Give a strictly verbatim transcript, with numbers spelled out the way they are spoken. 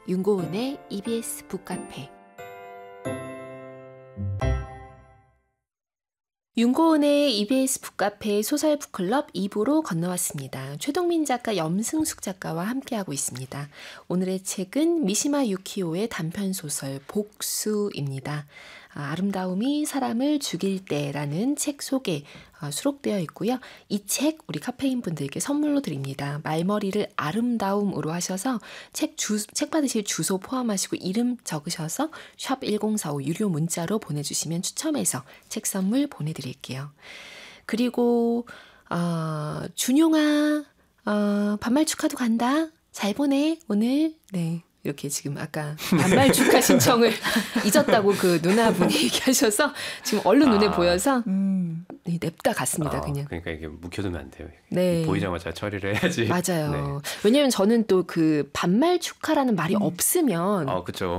윤고은의 이비에스 북카페. 윤고은의 이비에스 북카페 소설 북클럽 이 부로 건너왔습니다. 최동민 작가, 염승숙 작가와 함께하고 있습니다. 오늘의 책은 미시마 유키오의 단편소설 복수입니다. 아, 아름다움이 사람을 죽일 때라는 책 속에 어, 수록되어 있고요. 이 책 우리 카페인 분들께 선물로 드립니다. 말머리를 아름다움으로 하셔서 책, 주, 책 받으실 주소 포함하시고 이름 적으셔서 샵 일공사오 유료 문자로 보내주시면 추첨해서 책 선물 보내드릴게요. 그리고 어, 준용아 어, 반말 축하도 간다. 잘 보내 오늘. 네. 이렇게 지금 아까 반말 축하 신청을 잊었다고 그 누나분이 얘기하셔서 지금 얼른 눈에 아, 보여서 음. 네, 냅다 갔습니다. 아, 그냥. 그러니까 이게 묵혀두면 안 돼요. 네. 보이자마자 처리를 해야지. 맞아요. 네. 왜냐하면 저는 또 그 반말 축하라는 말이 음. 없으면 아, 그렇죠.